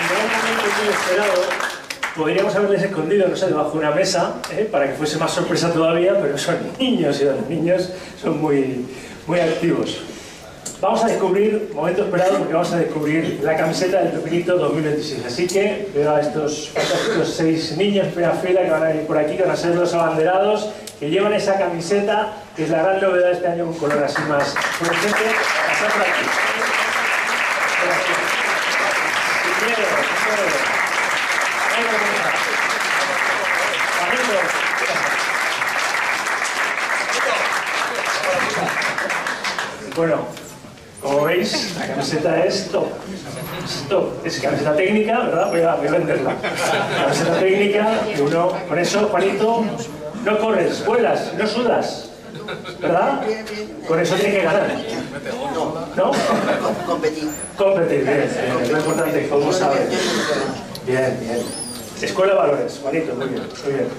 era un momento muy esperado, podríamos haberles escondido, no sé, debajo de una mesa, para que fuese más sorpresa todavía, pero son niños y los niños son muy activos. Vamos a descubrir, momento esperado, porque vamos a descubrir la camiseta del Pepinito 2026. Así que veo a estos fantásticos 6 niños en primera fila que van a ir por aquí, que van a ser los abanderados, que llevan esa camiseta, que es la gran novedad de este año, un color así más fluorescente. Pasad por aquí. Sin miedo, sin miedo. Bueno, como veis, la camiseta es top. Es camiseta técnica, ¿verdad? Voy a venderla. Camiseta técnica, y uno, con eso, Juanito, no corres, vuelas, no sudas, ¿verdad? Con eso tiene que ganar. ¿No? Competir. Competir, bien, es lo importante, como sabes. Bien. Escuela de Valores, Juanito, muy bien, muy bien.